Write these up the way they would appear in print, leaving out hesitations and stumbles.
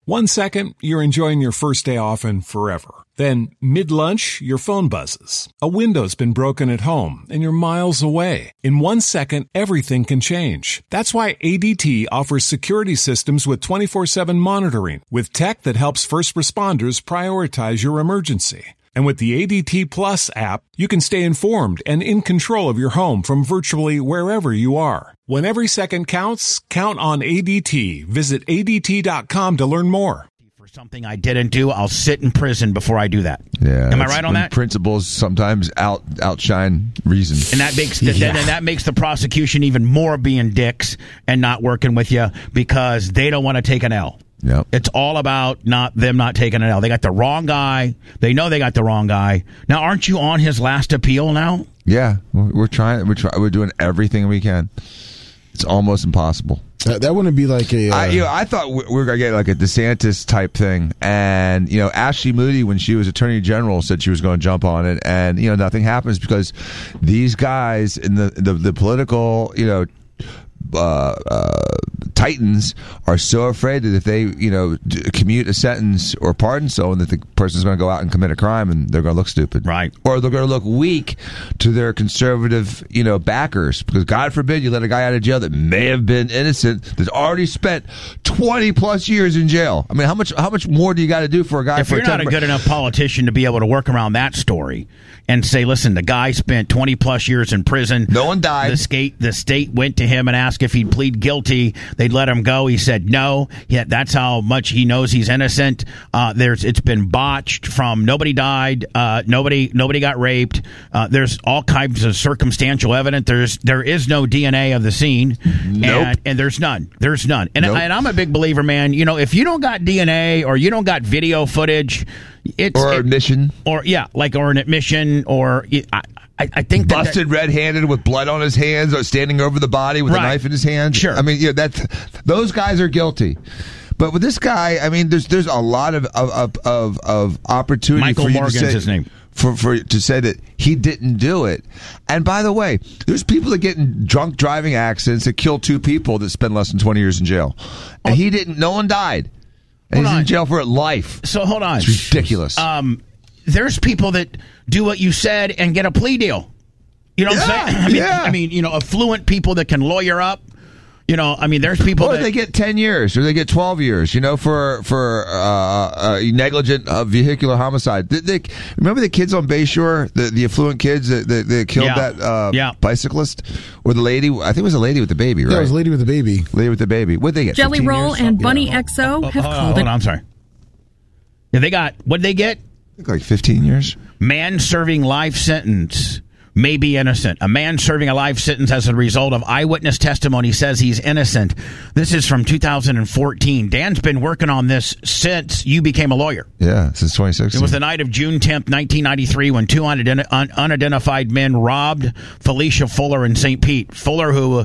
1 second, you're enjoying your first day off and forever. Then, mid-lunch, your phone buzzes. A window's been broken at home, and you're miles away. In 1 second, everything can change. That's why ADT offers security systems with 24/7 monitoring, with tech that helps first responders prioritize your emergency. And with the ADT Plus app, you can stay informed and in control of your home from virtually wherever you are. When every second counts, count on ADT. Visit ADT.com to learn more. For something I didn't do, I'll sit in prison before I do that. Yeah, am I right on that? Principles sometimes outshine reason, and that makes that makes the prosecution even more being dicks and not working with you because they don't want to take an L. Yep. It's all about them not taking an L. They got the wrong guy. They know they got the wrong guy. Now, aren't you on his last appeal now? Yeah, we're trying. We're doing everything we can. It's almost impossible. That wouldn't be like a. I thought we were gonna get like a DeSantis type thing, and Ashley Moody, when she was Attorney General, said she was going to jump on it, and nothing happens because these guys in the political titans are so afraid that if they commute a sentence or pardon someone, that the person's going to go out and commit a crime and they're going to look stupid, right? Or they're going to look weak to their conservative backers, because God forbid you let a guy out of jail that may have been innocent, that's already spent 20 plus years in jail. I mean, how much more do you got to do for a guy? If you're not a good enough politician to be able to work around that story and say, listen, the guy spent 20 plus years in prison, no one died, the state went to him and asked if he'd plead guilty, they'd let him go. He said no. Yeah, that's how much he knows he's innocent. It's been botched from nobody died, nobody got raped. There's all kinds of circumstantial evidence. There is no DNA of the scene. Nope. And there's none. And, nope. And I'm a big believer, man. If you don't got DNA or you don't got video footage, admission, or an admission, or I think busted red-handed with blood on his hands, or standing over the body with a knife in his hand. Sure, I mean, those guys are guilty. But with this guy, I mean, there's a lot of opportunity. Michael for you Morgan's to say, his name. To say that he didn't do it. And by the way, there's people that get in drunk driving accidents that kill 2 people that spend less than 20 years in jail, and he didn't. No one died. And he's in jail for life. So hold on. It's ridiculous. There's people that do what you said and get a plea deal. You know what I'm saying? I mean, affluent people that can lawyer up. There's people they get 10 years or they get 12 years, for negligent vehicular homicide. Remember the kids on Bayshore, the affluent kids that killed that bicyclist? Or the lady, I think it was a lady with the baby, right? Yeah, it was a lady with the baby. Lady with the baby. What'd they get? Jelly Roll and Bunny XO have called it. I'm sorry. Yeah, they got, what'd they get? Like 15 years. Man serving life sentence may be innocent. A man serving a life sentence as a result of eyewitness testimony says he's innocent. This is from 2014. Dan's been working on this since you became a lawyer. Yeah, since 2016. It was the night of June 10th, 1993, when 2 unidentified men robbed Felicia Fuller in St. Pete. Fuller, who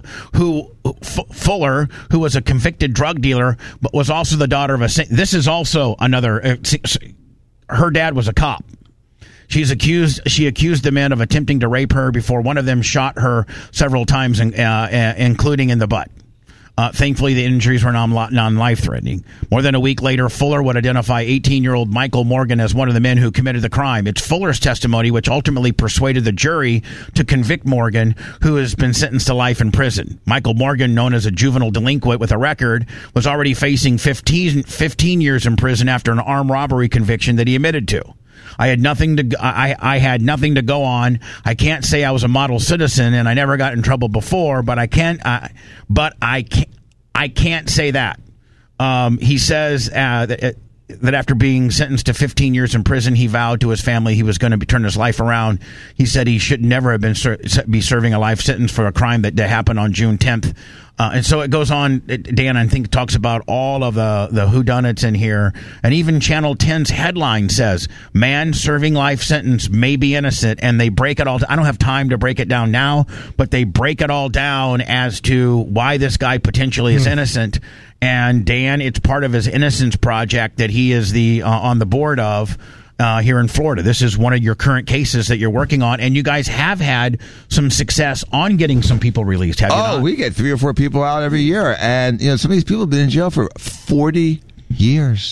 was a convicted drug dealer, but was also the daughter of a... This is also another... her dad was a cop. She accused the men of attempting to rape her before one of them shot her several times, including in the butt. Thankfully, the injuries were non-life-threatening. More than a week later, Fuller would identify 18-year-old Michael Morgan as one of the men who committed the crime. It's Fuller's testimony which ultimately persuaded the jury to convict Morgan, who has been sentenced to life in prison. Michael Morgan, known as a juvenile delinquent with a record, was already facing 15 years in prison after an armed robbery conviction that he admitted to. I had nothing to go on. I can't say I was a model citizen, and I never got in trouble before. But I can't say that. He says that after being sentenced to 15 years in prison, he vowed to his family he was going to turn his life around. He said he should never have been be serving a life sentence for a crime that happened on June 10th. And so it goes on, Dan, I think, talks about all of the whodunits in here. And even Channel 10's headline says, man serving life sentence may be innocent. And they break it all. I don't have time to break it down now, but they break it all down as to why this guy potentially is innocent. And Dan, it's part of his Innocence Project that he is on the board of. Here in Florida. This is one of your current cases that you're working on, and you guys have had some success on getting some people released, have you not? We get 3 or 4 people out every year, and some of these people have been in jail for 40 years.